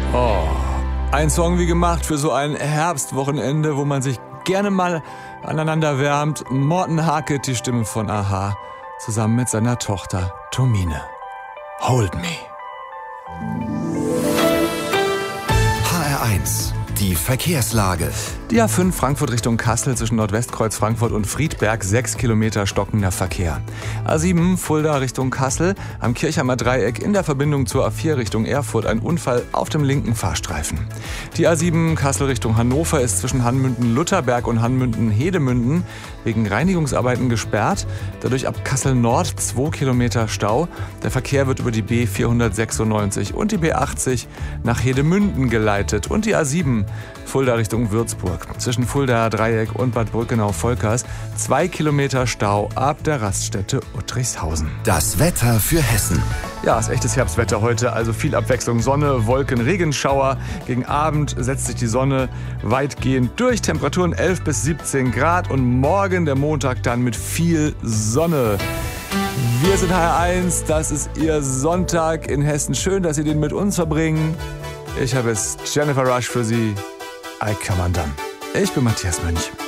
Oh, ein Song wie gemacht für so ein Herbstwochenende, wo man sich gerne mal aneinander wärmt. Morten Harket, die Stimme von a-ha, zusammen mit seiner Tochter Tomine. Hold Me. HR1, die Verkehrslage. Die A5 Frankfurt Richtung Kassel zwischen Nordwestkreuz Frankfurt und Friedberg, 6 Kilometer stockender Verkehr. A7 Fulda Richtung Kassel, am Kirchheimer Dreieck in der Verbindung zur A4 Richtung Erfurt ein Unfall auf dem linken Fahrstreifen. Die A7 Kassel Richtung Hannover ist zwischen Hanmünden-Lutherberg und Hanmünden-Hedemünden wegen Reinigungsarbeiten gesperrt. Dadurch ab Kassel Nord 2 Kilometer Stau. Der Verkehr wird über die B496 und die B80 nach Hedemünden geleitet. Und die A7 Fulda Richtung Würzburg. Zwischen Fuldaer Dreieck und Bad Brückenau-Volkers 2 Kilometer Stau ab der Raststätte Uttrichshausen. Das Wetter für Hessen. Ja, ist echtes Herbstwetter heute, also viel Abwechslung. Sonne, Wolken, Regenschauer. Gegen Abend setzt sich die Sonne weitgehend durch. Temperaturen 11 bis 17 Grad und morgen, der Montag, dann mit viel Sonne. Wir sind HR1, das ist Ihr Sonntag in Hessen. Schön, dass Sie den mit uns verbringen. Ich habe es Jennifer Rush für Sie. I Come Undone. Ich bin Matthias Mönch.